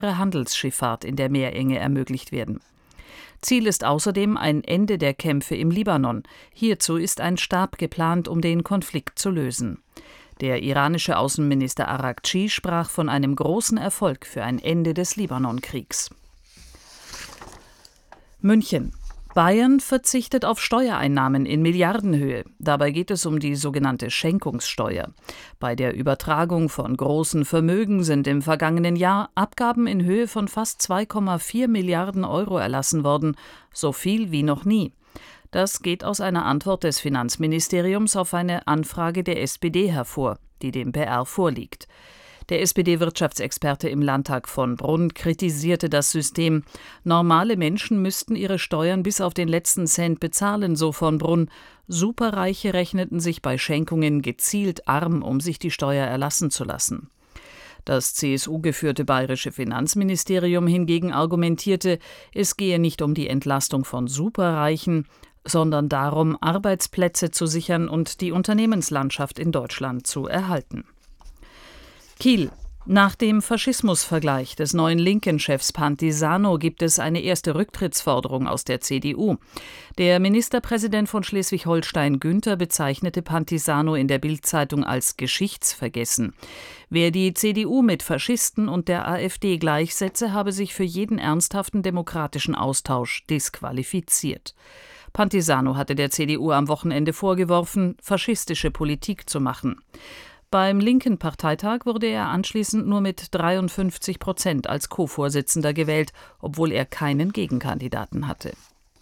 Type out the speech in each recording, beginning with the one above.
Handelsschifffahrt in der Meerenge ermöglicht werden. Ziel ist außerdem ein Ende der Kämpfe im Libanon. Hierzu ist ein Stab geplant, um den Konflikt zu lösen. Der iranische Außenminister Araghchi sprach von einem großen Erfolg für ein Ende des Libanonkriegs. München. Bayern verzichtet auf Steuereinnahmen in Milliardenhöhe. Dabei geht es um die sogenannte Schenkungssteuer. Bei der Übertragung von großen Vermögen sind im vergangenen Jahr Abgaben in Höhe von fast 2,4 Milliarden Euro erlassen worden, so viel wie noch nie. Das geht aus einer Antwort des Finanzministeriums auf eine Anfrage der SPD hervor, die dem PR vorliegt. Der SPD-Wirtschaftsexperte im Landtag von Brunn kritisierte das System. Normale Menschen müssten ihre Steuern bis auf den letzten Cent bezahlen, so von Brunn. Superreiche rechneten sich bei Schenkungen gezielt arm, um sich die Steuer erlassen zu lassen. Das CSU-geführte bayerische Finanzministerium hingegen argumentierte, es gehe nicht um die Entlastung von Superreichen, sondern darum, Arbeitsplätze zu sichern und die Unternehmenslandschaft in Deutschland zu erhalten. Kiel. Nach dem Faschismusvergleich des neuen Linken-Chefs Pantisano gibt es eine erste Rücktrittsforderung aus der CDU. Der Ministerpräsident von Schleswig-Holstein Günther bezeichnete Pantisano in der Bild-Zeitung als geschichtsvergessen. Wer die CDU mit Faschisten und der AfD gleichsetze, habe sich für jeden ernsthaften demokratischen Austausch disqualifiziert. Pantisano hatte der CDU am Wochenende vorgeworfen, faschistische Politik zu machen. Beim linken Parteitag wurde er anschließend nur mit 53% als Co-Vorsitzender gewählt, obwohl er keinen Gegenkandidaten hatte.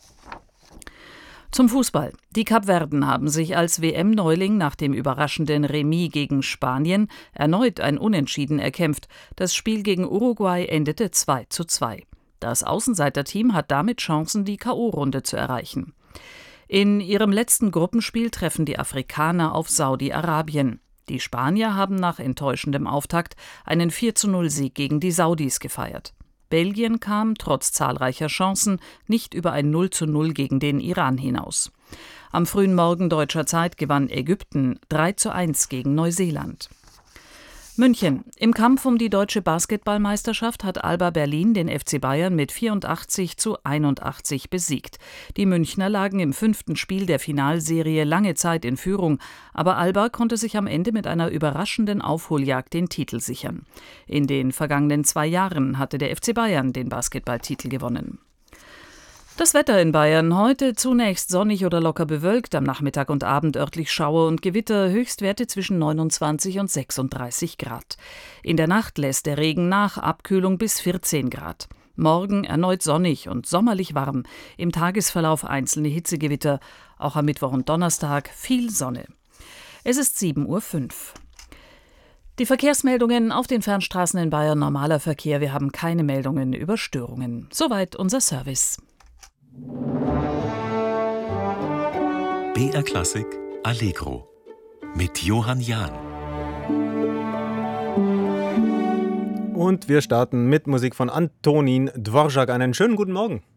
Zum Fußball. Die Kapverden haben sich als WM-Neuling nach dem überraschenden Remis gegen Spanien erneut ein Unentschieden erkämpft. Das Spiel gegen Uruguay endete 2:2. Das Außenseiterteam hat damit Chancen, die K.O.-Runde zu erreichen. In ihrem letzten Gruppenspiel treffen die Afrikaner auf Saudi-Arabien. Die Spanier haben nach enttäuschendem Auftakt einen 4:0-Sieg gegen die Saudis gefeiert. Belgien kam trotz zahlreicher Chancen nicht über ein 0:0 gegen den Iran hinaus. Am frühen Morgen deutscher Zeit gewann Ägypten 3:1 gegen Neuseeland. München. Im Kampf um die deutsche Basketballmeisterschaft hat Alba Berlin den FC Bayern mit 84:81 besiegt. Die Münchner lagen im 5. Spiel der Finalserie lange Zeit in Führung, aber Alba konnte sich am Ende mit einer überraschenden Aufholjagd den Titel sichern. In den vergangenen 2 Jahren hatte der FC Bayern den Basketballtitel gewonnen. Das Wetter in Bayern. Heute zunächst sonnig oder locker bewölkt, am Nachmittag und Abend örtlich Schauer und Gewitter, Höchstwerte zwischen 29 und 36 Grad. In der Nacht lässt der Regen nach, Abkühlung bis 14 Grad. Morgen erneut sonnig und sommerlich warm, im Tagesverlauf einzelne Hitzegewitter, auch am Mittwoch und Donnerstag viel Sonne. Es ist 7:05 Uhr. Die Verkehrsmeldungen auf den Fernstraßen in Bayern, normaler Verkehr, wir haben keine Meldungen über Störungen. Soweit unser Service. BR Klassik Allegro mit Johann Jahn. Und wir starten mit Musik von Antonín Dvořák. Einen schönen guten Morgen.